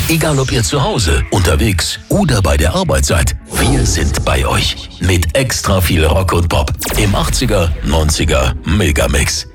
Egal ob ihr zu Hause, unterwegs oder bei der Arbeit seid, wir sind bei euch. Mit extra viel Rock und Pop im 80er, 90er Megamix.